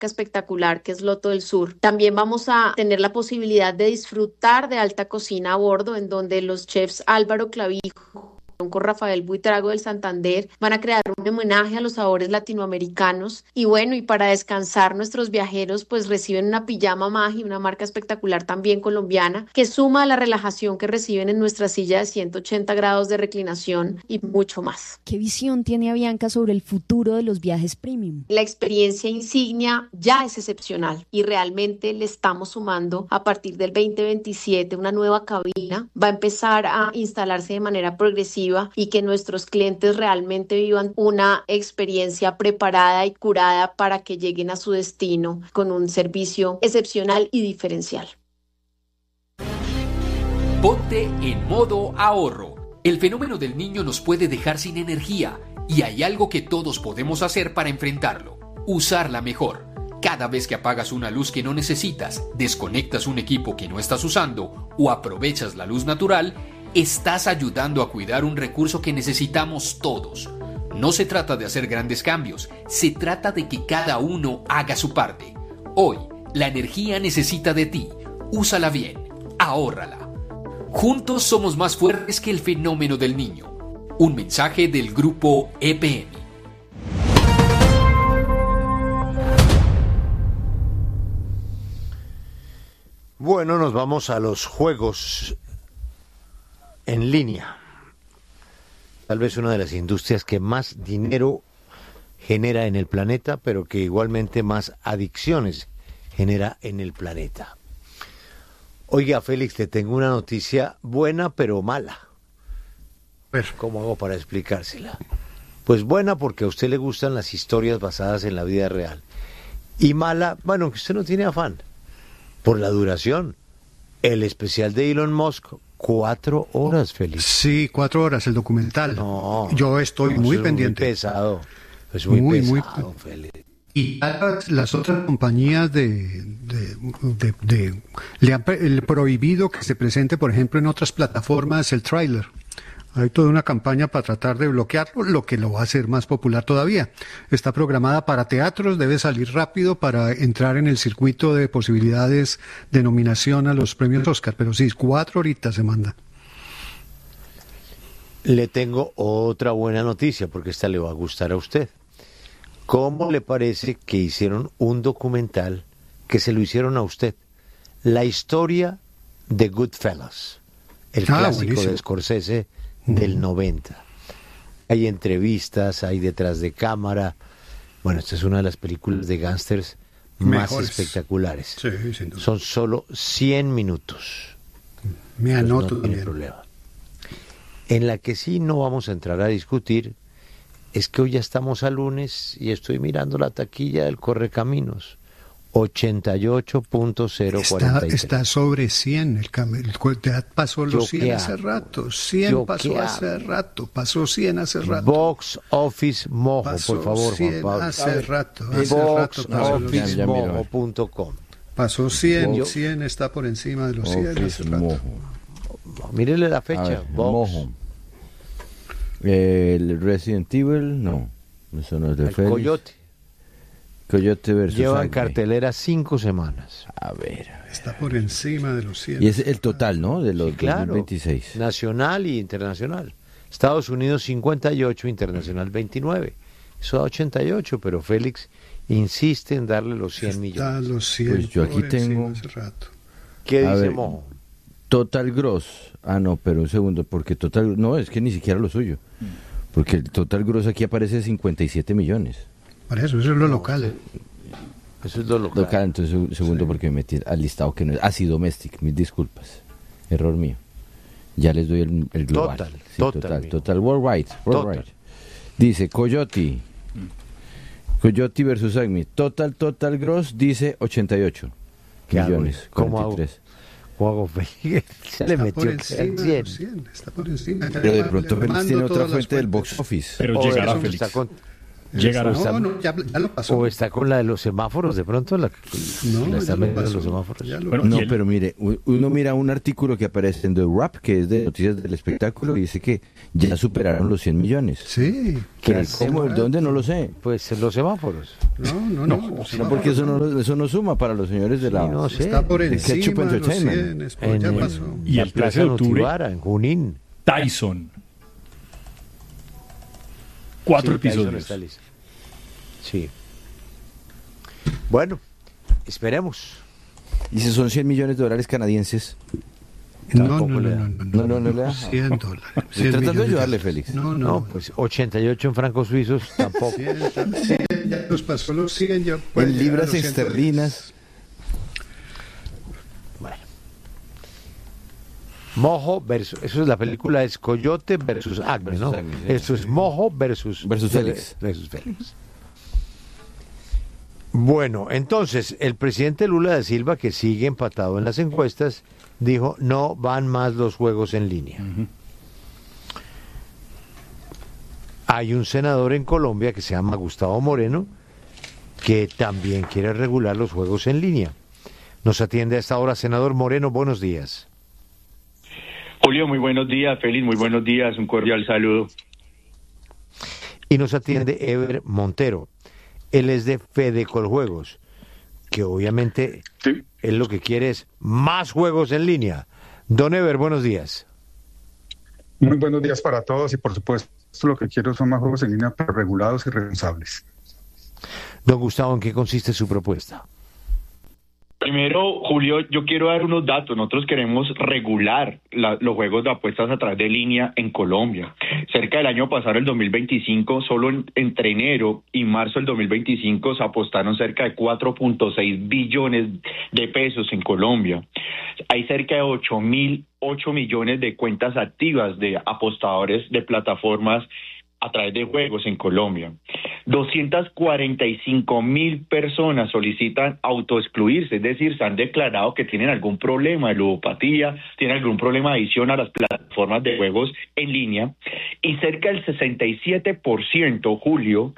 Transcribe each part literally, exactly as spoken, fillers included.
espectacular que es Loto del Sur. También vamos a tener la posibilidad de disfrutar de alta cocina a bordo, en donde los chefs Álvaro Clavijo con Rafael Buitrago del Santander van a crear un homenaje a los sabores latinoamericanos. Y bueno, y para descansar nuestros viajeros pues reciben una pijama Magi, una marca espectacular también colombiana, que suma a la relajación que reciben en nuestra silla de ciento ochenta grados de reclinación y mucho más. ¿Qué visión tiene Avianca sobre el futuro de los viajes premium? La experiencia insignia ya es excepcional y realmente le estamos sumando a partir del veinte veintisiete una nueva cabina. Va a empezar a instalarse de manera progresiva y que nuestros clientes realmente vivan una experiencia preparada y curada para que lleguen a su destino con un servicio excepcional y diferencial. Ponte en modo ahorro. El fenómeno del niño nos puede dejar sin energía y hay algo que todos podemos hacer para enfrentarlo: usarla mejor. Cada vez que apagas una luz que no necesitas, desconectas un equipo que no estás usando o aprovechas la luz natural, estás ayudando a cuidar un recurso que necesitamos todos. No se trata de hacer grandes cambios, se trata de que cada uno haga su parte. Hoy, la energía necesita de ti. Úsala bien, ahórrala. Juntos somos más fuertes que el fenómeno del niño. Un mensaje del grupo E P M. Bueno, nos vamos a los juegos en línea. Tal vez una de las industrias que más dinero genera en el planeta, pero que igualmente más adicciones genera en el planeta. Oiga, Félix, te tengo una noticia buena, pero mala. ¿Cómo hago para explicársela? Pues buena porque a usted le gustan las historias basadas en la vida real. Y mala, bueno, que usted no tiene afán, por la duración. El especial de Elon Musk, cuatro horas, Félix. Sí, cuatro horas, el documental. No, yo estoy muy es pendiente. Muy pesado. Es muy, muy pesado, muy... Félix. Y las, las otras compañías de, de, de, de le han el prohibido que se presente, por ejemplo, en otras plataformas el tráiler. Hay toda una campaña para tratar de bloquearlo, lo que lo va a hacer más popular todavía. Está programada para teatros, debe salir rápido para entrar en el circuito de posibilidades de nominación a los premios Oscar, pero sí, cuatro horitas se manda. Le tengo otra buena noticia, porque esta le va a gustar a usted. ¿Cómo le parece que hicieron un documental que se lo hicieron a usted? La historia de Goodfellas, el ah, clásico buenísimo. de Scorsese del noventa. Hay entrevistas, hay detrás de cámara. Bueno, esta es una de las películas de gángsters más espectaculares. Sí, sin duda. Son solo cien minutos. Me anoto no tiene problema. En la que sí no vamos a entrar a discutir es que hoy ya estamos a lunes y estoy mirando la taquilla del Correcaminos. ochenta y ocho punto cero cuarenta y tres. Está, está sobre cien, el, el ya pasó los cien hace rato, cien pasó hace rato, pasó cien hace rato. Box Office Mojo, pasó por favor, Juan Pablo. Hace rato, hace box rato office mojo punto com. Pasó cien, Box, cien está por encima de los cien hace rato. Mírele la fecha, ver, Box. Mojo. El Resident Evil, no, eso no es de el Félix. Coyote. Coyote versus Llevan Acme. cartelera cinco semanas. A ver, a ver. Está por encima de los cien. Y es el total, ¿no? De los sí, claro. dos mil veintiséis. Nacional y internacional. Estados Unidos cincuenta y ocho, internacional veintinueve. Eso da ochenta y ocho, pero Félix insiste en darle los cien Está millones. Los cien pues yo aquí tengo... hace rato. ¿Qué a dice ver, Mojo? Total Gross. Ah, no, pero un segundo, porque total... No, es que ni siquiera lo suyo. Porque el Total Gross aquí aparece cincuenta y siete millones. Para eso, eso es lo no, local. Eso es lo local. local entonces, un segundo, sí. Porque me metí al listado que no es... Ah, sí, Domestic, mis disculpas. Error mío. Ya les doy el, el global. Total, sí, total. Total, total. Worldwide. Worldwide. Total. Dice Coyote. Coyote versus Acme. Total, total gross dice ochenta y ocho millones. ¿Cómo cuarenta y tres. Hago? Se le metió cien. Está por encima. Pero de pronto Félix tiene otra fuente del box office. Pero o llegará eso Félix. Está, con, Llegará. No, no, ya, ya lo pasó. O está con la de los semáforos, de pronto la, No, la ya está lo metiendo pasó, los semáforos. ya lo Bueno, No, y el- pero mire, u- uno mira un artículo que aparece en The Wrap, que es de noticias del espectáculo, y dice que ya superaron los cien millones. Sí. ¿Qué, ¿Qué ¿Cómo? ¿Dónde? No lo sé. Pues en los semáforos. No, no, no. los No, porque eso no, eso no suma para los señores de la... Sí, no sé. Está por de Ketchup encima de los Entertainment. cienes, pero En, ya en pasó. Y la el Plaza trece de octubre- Notibara, en Junín. Tyson. Cuatro Sí, Tyson episodios. está listo. Sí. Bueno, esperemos. Y si son cien millones de dólares canadienses, No, Tampoco no, no, le da. no, No, no, no le da. cien dólares. Estoy cien tratando de millones ayudarle, Félix. No, no, No, no. pues ochenta y ocho en francos suizos tampoco. cien, cien, ya los pasó los cien, ya puede en llegar a libras los ciento diez. esterlinas. Bueno. Mojo versus, eso es la película, es Coyote versus Acme, ¿no? Versus Acme, sí. Eso es Mojo versus Versus Félix. Versus Félix. Bueno, entonces, el presidente Lula da Silva, que sigue empatado en las encuestas, dijo, no van más los juegos en línea. Hay un senador en Colombia que se llama Gustavo Moreno, que también quiere regular los juegos en línea. Nos atiende a esta hora, senador Moreno, buenos días. Julio, muy buenos días. Félix, muy buenos días. Un cordial saludo. Y nos atiende Ever Montero. Él es de Fede Coljuegos, que obviamente Sí. él lo que quiere es más juegos en línea. Don Ever, buenos días. Muy buenos días para todos y por supuesto lo que quiero son más juegos en línea, pero regulados y responsables. Don Gustavo, ¿en qué consiste su propuesta? Primero, Julio, yo quiero dar unos datos. Nosotros queremos regular la, los juegos de apuestas a través de línea en Colombia. Cerca del año pasado, el dos mil veinticinco, solo en, entre enero y marzo del dos mil veinticinco se apostaron cerca de cuatro punto seis billones de pesos en Colombia. Hay cerca de ocho mil, ocho millones de cuentas activas de apostadores de plataformas a través de juegos en Colombia. doscientas cuarenta y cinco mil personas solicitan autoexcluirse, es decir, se han declarado que tienen algún problema de ludopatía, tienen algún problema de adicción a las plataformas de juegos en línea, y cerca del sesenta y siete por ciento, Julio,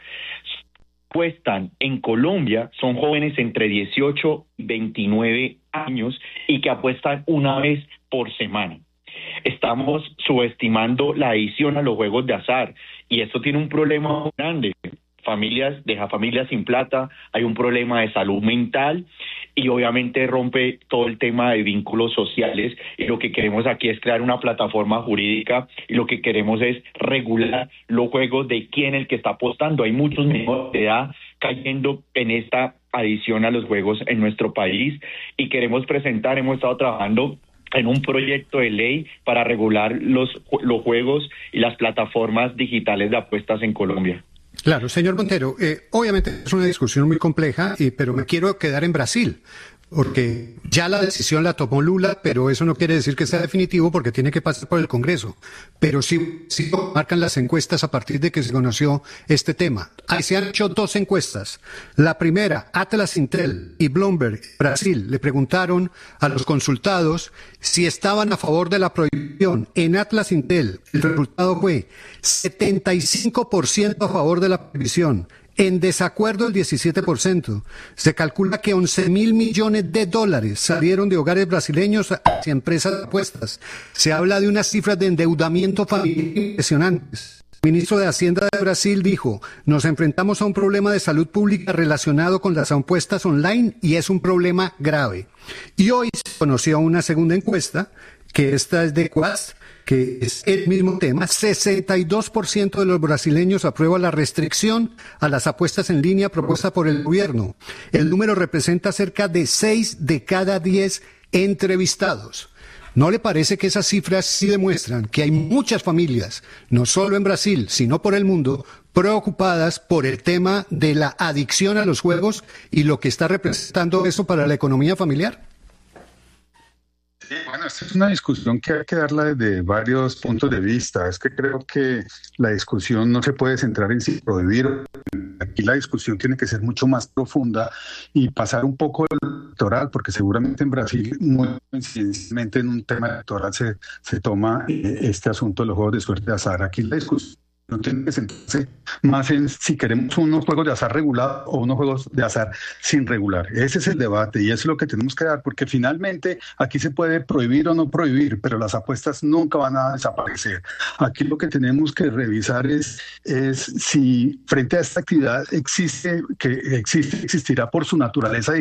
apuestan en Colombia, son jóvenes entre dieciocho y veintinueve años y que apuestan una vez por semana. Estamos subestimando la adicción a los juegos de azar y esto tiene un problema muy grande. Familias, deja familias sin plata, hay un problema de salud mental y obviamente rompe todo el tema de vínculos sociales, y lo que queremos aquí es crear una plataforma jurídica y lo que queremos es regular los juegos de quién es el que está apostando. Hay muchos menores de edad cayendo en esta adicción a los juegos en nuestro país y queremos presentar, hemos estado trabajando en un proyecto de ley para regular los, los juegos y las plataformas digitales de apuestas en Colombia. Claro, señor Montero, eh, obviamente es una discusión muy compleja, y, pero me quiero quedar en Brasil, porque ya la decisión la tomó Lula, pero eso no quiere decir que sea definitivo porque tiene que pasar por el Congreso. Pero sí, sí marcan las encuestas a partir de que se conoció este tema. Ahí se han hecho dos encuestas. La primera, Atlas Intel y Bloomberg, Brasil, le preguntaron a los consultados si estaban a favor de la prohibición. En Atlas Intel, el resultado fue setenta y cinco por ciento a favor de la prohibición. En desacuerdo el diecisiete por ciento. Se calcula que once mil millones de dólares salieron de hogares brasileños hacia empresas de apuestas. Se habla de unas cifras de endeudamiento familiar impresionantes. El ministro de Hacienda de Brasil dijo, nos enfrentamos a un problema de salud pública relacionado con las apuestas online y es un problema grave. Y hoy se conoció una segunda encuesta, que esta es de Quast, que es el mismo tema. sesenta y dos por ciento de los brasileños aprueba la restricción a las apuestas en línea propuesta por el gobierno. El número representa cerca de seis de cada diez entrevistados. ¿No le parece que esas cifras sí demuestran que hay muchas familias, no solo en Brasil, sino por el mundo, preocupadas por el tema de la adicción a los juegos y lo que está representando eso para la economía familiar? Sí, bueno, esta es una discusión que hay que darla desde varios puntos de vista. Es que creo que la discusión no se puede centrar en si prohibir. Aquí la discusión tiene que ser mucho más profunda y pasar un poco del electoral, porque seguramente en Brasil, muy coincidentemente en un tema electoral, se, se toma eh, este asunto de los juegos de suerte de azar. Aquí la discusión No tiene que centrarse más en si queremos unos juegos de azar regulados o unos juegos de azar sin regular. Ese es el debate y eso es lo que tenemos que dar, porque finalmente aquí se puede prohibir o no prohibir, pero las apuestas nunca van a desaparecer. Aquí lo que tenemos que revisar es, es si frente a esta actividad existe, que existe, existirá por su naturaleza